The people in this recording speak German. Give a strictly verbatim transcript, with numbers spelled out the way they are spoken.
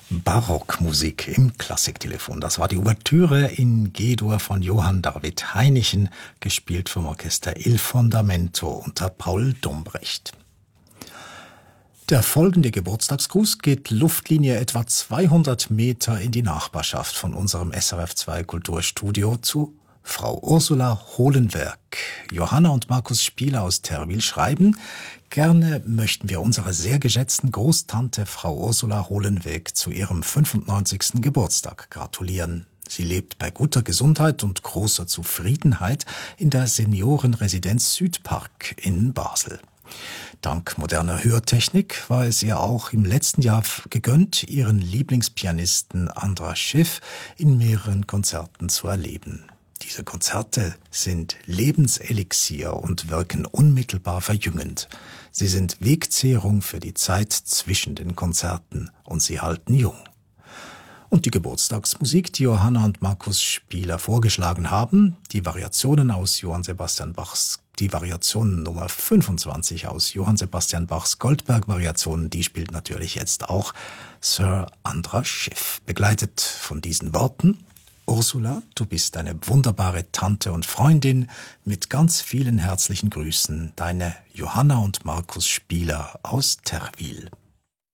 Barockmusik im Klassiktelefon. Das war die Ouvertüre in G-Dur von Johann David Heinichen, gespielt vom Orchester Il Fondamento unter Paul Dombrecht. Der folgende Geburtstagsgruß geht Luftlinie etwa zweihundert Meter in die Nachbarschaft von unserem S R F zwei Kulturstudio zu Frau Ursula Hohlenwerk. Johanna und Markus Spieler aus Terwil schreiben: Gerne möchten wir unserer sehr geschätzten Großtante Frau Ursula Hohlenwerk zu ihrem fünfundneunzigsten Geburtstag gratulieren. Sie lebt bei guter Gesundheit und großer Zufriedenheit in der Seniorenresidenz Südpark in Basel. Dank moderner Hörtechnik war es ihr auch im letzten Jahr gegönnt, ihren Lieblingspianisten Andras Schiff in mehreren Konzerten zu erleben. Diese Konzerte sind Lebenselixier und wirken unmittelbar verjüngend. Sie sind Wegzehrung für die Zeit zwischen den Konzerten und sie halten jung. Und die Geburtstagsmusik, die Johanna und Markus Spieler vorgeschlagen haben, die Variationen aus Johann Sebastian Bachs, die Variation Nummer fünfundzwanzig aus Johann Sebastian Bachs Goldberg-Variationen, die spielt natürlich jetzt auch Sir Andras Schiff, begleitet von diesen Worten: Ursula, du bist eine wunderbare Tante und Freundin. Mit ganz vielen herzlichen Grüßen, deine Johanna und Markus Spieler aus Terwil.